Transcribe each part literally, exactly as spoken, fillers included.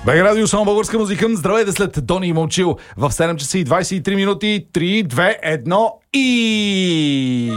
БГ Радио, само българска музика. Здравейте след Дони и Момчил в седем часа и двайсет и три минути. три, две, едно и...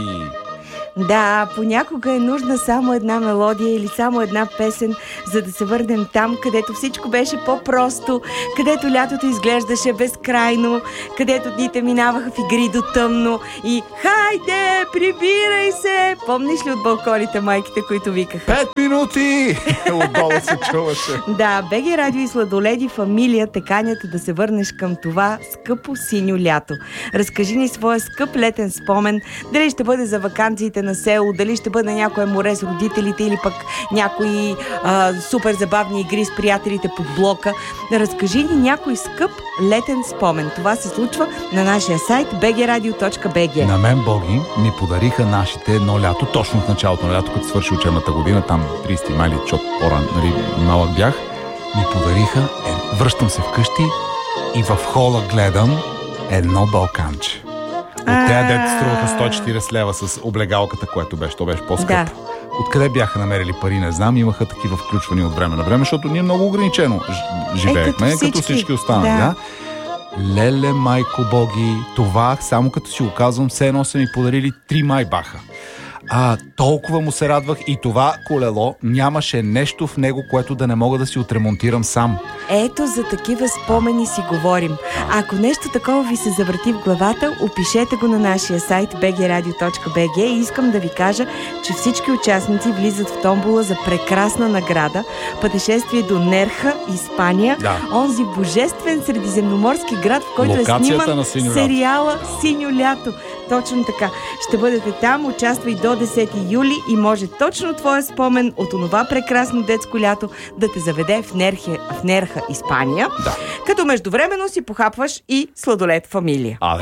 Да, понякога е нужна само една мелодия или само една песен, за да се върнем там, където всичко беше по-просто, където лятото изглеждаше безкрайно, където дните минаваха в игри до тъмно и хайде, прибирай се! Помниш ли от балконите майките, които викаха? Пет минути! Отдолу се чуваше. Да, БГ Радио и Сладоледи фамилия те канят да се върнеш към това скъпо синьо лято. Разкажи ни своя скъп летен спомен, дали ще бъде за ваканциите на село, дали ще бъде някое море с родителите или пък някои а, супер забавни игри с приятелите под блока. Разкажи ни някой скъп летен спомен. Това се случва на нашия сайт би джи радио точка би джи. На мен боги ми подариха нашите едно лято, точно в началото на лято, като свърши учебната година, там трийсети май, защото по-рано, нали, малък бях, ми подариха, е, връщам се вкъщи и в хола гледам едно балканче. От тези дете струваха сто и четирийсет лева с облегалката, което беше, то беше по-скъпо. Да. Откъде бяха намерили пари, не знам. Имаха такива включвания от време на време, защото ние много ограничено живеехме, е, като, като всички останали. Да. Да. Леле, майко боги, това само като си го казвам, все едно са ми подарили три майбаха. А, толкова му се радвах и това колело нямаше нещо в него, което да не мога да си отремонтирам сам. Ето за такива спомени си говорим. Ако нещо такова ви се завърти в главата, опишете го на нашия сайт би джи радио точка би джи и искам да ви кажа, че всички участници влизат в томбола за прекрасна награда пътешествие до Нерха, Испания, да. Онзи божествен средиземноморски град, в който локацията е сниман сериала Синьо лято. Точно така. Ще бъдете там, участвай до десети юли и може точно твоя спомен от онова прекрасно детско лято да те заведе в Нерха, в Нерха Испания, да. Като междувременно си похапваш и Сладолед фамилия. Але.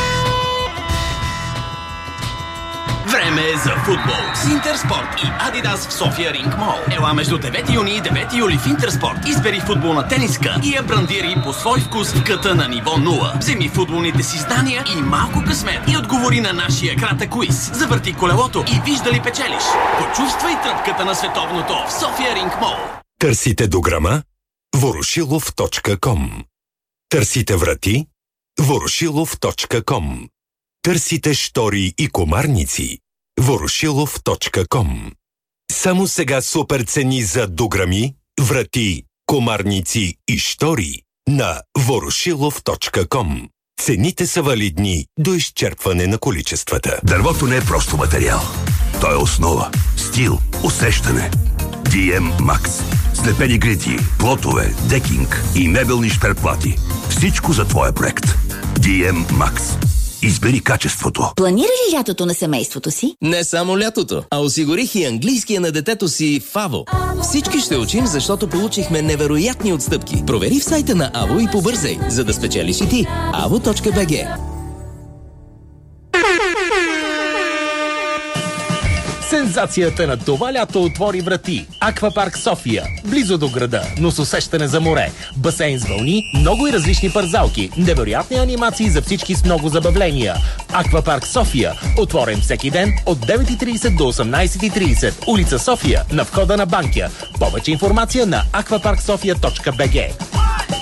Време е за футбол с Интерспорт и Адидас в София Ринг Мол. Ела между девети юни и девети юли в Интерспорт. Избери футболна тениска и я брандири по свой вкус в къта на ниво нула. Вземи футболните си знания и малко късмет и отговори на нашия кратък квиз. Завърти колелото и виж дали печелиш. Почувствай тръпката на световното в София Ринг Мол. Търсите дограма? ворошилов точка ком. Търсите врати? ворошилов точка ком. Търсите штори и комарници? ворошилов точка ком. Само сега супер цени за дограми, врати, комарници и штори на ворошилов точка ком. Цените са валидни до изчерпване на количествата. Дървото не е просто материал. То е основа, стил, усещане. ди ем Max. Слепени грити, плотове, декинг и мебелни шперплати. Всичко за твоя проект. ди ем Max. Избери качеството. Планира ли лятото на семейството си? Не само лятото, а осигурих и английския на детето си в АВО. Всички ще учим, защото получихме невероятни отстъпки. Провери в сайта на АВО и побързай, за да спечелиш и ти. avo точка би джи. Сензацията на това лято отвори врати. Аквапарк София. Близо до града, но с усещане за море. Басейн с вълни, много и различни парзалки. Невероятни анимации за всички с много забавления. Аквапарк София. Отворен всеки ден от девет и трийсет до осемнайсет и трийсет. Улица София, на входа на Банкя. Повече информация на аквапарк софия точка би джи.